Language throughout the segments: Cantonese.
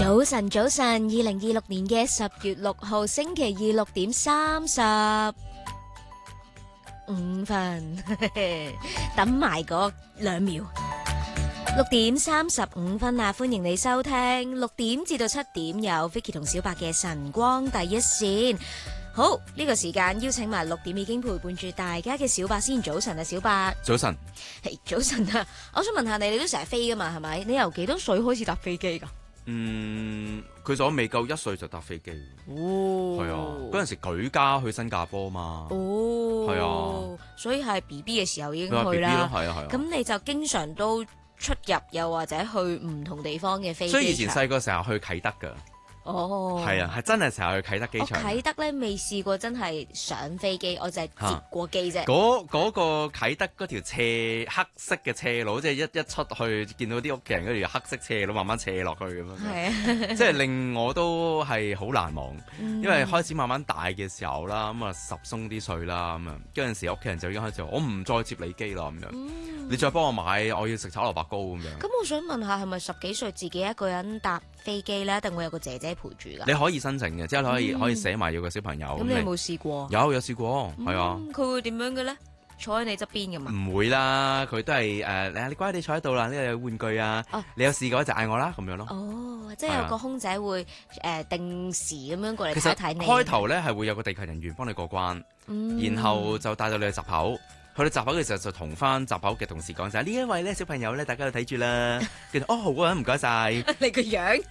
早晨，早晨，2026年嘅10月6號星期二6:35分，等埋嗰2秒。6:35分啊！歡迎你收聽6點至到7點有 Vicky 同小白嘅晨光第一線。好，呢個時間邀請埋6點已經陪伴住大家嘅小白先。早晨啊，小白。 早晨。 係早晨啊！我想問下你，你都成日飛噶嘛？係咪？你由幾多歲開始搭飛機噶？ 佢仲未夠1歲就搭飛機。 哦， 係啊，嗰陣時舉家去新加坡嘛。 哦， 係啊， 所以係 BB 嘅時候已經去啦。 BB 咯，係啊係啊。 咁你就經常都出入，又或者去唔同地方嘅飛機場。 所以以前細個成日去啟德㗎。 哦， 係啊，係真係成日去啟德機場。 我啟德咧未試過真係上飛機，我就係接過機啫。 嗰個啟德嗰條黑色嘅斜路，即係一出去見到啲屋企人嗰條黑色斜路慢慢斜落去咁樣。係啊，即係令我都係好難忘，因為開始慢慢大嘅時候啦，咁啊10鬆啲歲啦，咁啊嗰陣時屋企人就已經開始話我唔再接你機啦咁樣，你再幫我買，我要食炒蘿蔔糕咁樣。 咁我想問下，係咪10幾歲自己一個人搭飛機咧，一定會有個姐姐陪住㗎？ 你可以申請嘅，即係可以寫埋要個小朋友。 咁你有冇試過？ 有試過，係啊。 佢會點樣嘅咧？坐喺你側邊㗎嘛？ 唔會啦，佢都係你乖，你坐喺度啦，呢度有玩具啊。你有試過就嗌我啦，咁樣咯。 哦，即係有個空姐會定時咁樣過嚟睇睇你。 其實開頭咧係會有個地勤人員幫你過關，然後就帶到你去閘口。去到閘口嘅時候就同翻閘口嘅同事講晒呢一位咧小朋友咧，大家都睇住啦。跟住好啊，唔該晒。 你個樣，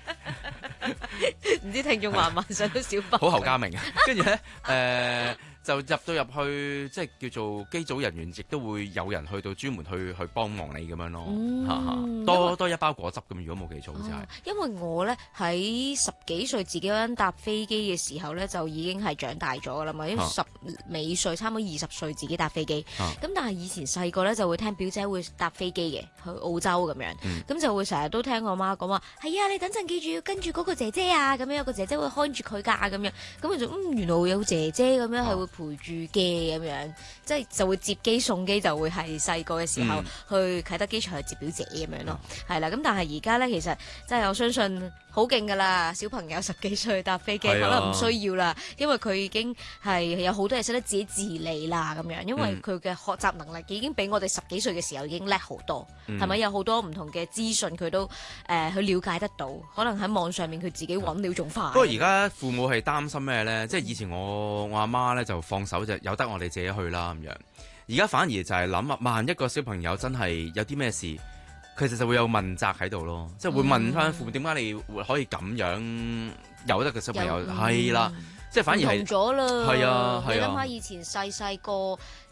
唔知聽眾幻唔幻想到小白？ 好侯家明啊！跟住咧就入去，即係叫做機組人員，亦都會有人去到專門去幫忙你咁樣咯。多一包果汁咁，如果冇記錯好似係。因為我咧喺10幾歲自己嗰陣搭飛機嘅時候咧，就已經係長大咗噶啦嘛，因為10尾歲，差唔多20歲自己搭飛機。咁但係以前細個咧就會聽表姐會搭飛機嘅，去澳洲咁樣，咁就會成日都聽我媽講話，係啊，你等陣記住要跟住嗰個姐姐啊，咁樣有個姐姐會看住佢㗎咁樣。咁佢就原來會有姐姐咁樣係會陪住嘅咁樣，即係就會接機送機，就會係細個嘅時候去啟德機場去接表姐咁樣咯，係啦。咁但係而家咧，其實即係我相信好勁噶啦，小朋友10幾歲搭飛機可能唔需要啦，因為佢已經係有好多嘢識得自己自理啦咁樣，因為佢嘅學習能力已經比我哋10幾歲嘅時候已經叻好多，係咪有好多唔同嘅資訊佢都去了解得到，可能喺網上面佢自己揾料仲快。 不過而家父母係擔心咩咧？即係以前我阿媽咧就放手就由得我哋自己去啦咁樣，而家反而就係諗啊，萬一個小朋友真係有啲咩事，其實就會有問責喺度咯，即係會問翻父母點解你可以咁樣由得個小朋友係啦，即係反而係唔同咗啦。 係啊， 你諗下以前細個